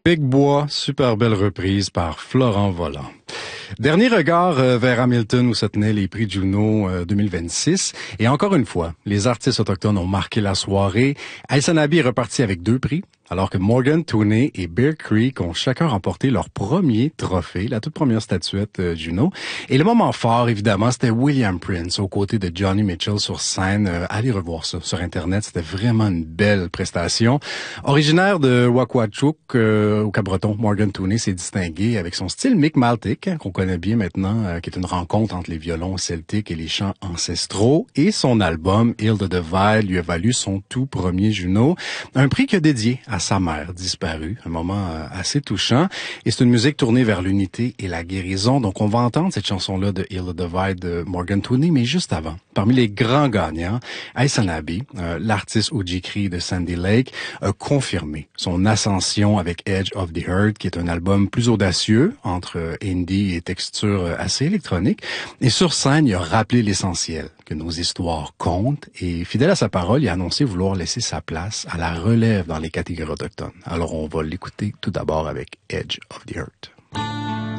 Big Bois, super belle reprise par Florent Volant. Dernier regard vers Hamilton où se tenaient les prix Juno 2026. Et encore une fois, les artistes autochtones ont marqué la soirée. Aïssa Nabi est reparti avec 2 prix, alors que Morgan Tooney et Bear Creek ont chacun remporté leur premier trophée, la toute première statuette Juno. Et le moment fort, évidemment, c'était William Prince aux côtés de Johnny Mitchell sur scène. Allez revoir ça sur Internet, c'était vraiment une belle prestation. Originaire de Wakwachuk, au Cap-Breton, Morgan Tooney s'est distingué avec son style Mi'kmaq, qu'on connaît bien maintenant, qui est une rencontre entre les violons celtiques et les chants ancestraux. Et son album, Heal the Divide, lui a valu son tout premier Juno. Un prix qu'il a dédié à sa mère disparue. Un moment assez touchant. Et c'est une musique tournée vers l'unité et la guérison. Donc on va entendre cette chanson-là de Heal the Divide de Morgan Tooney, mais juste avant, parmi les grands gagnants, Aïssa Nabi, l'artiste Ojikri de Sandy Lake, a confirmé son ascension avec Edge of the Earth, qui est un album plus audacieux, entre indie et texture assez électronique. Et sur scène, il a rappelé l'essentiel, que nos histoires comptent. Et fidèle à sa parole, il a annoncé vouloir laisser sa place à la relève dans les catégories autochtones. Alors on va l'écouter tout d'abord avec Edge of the Earth.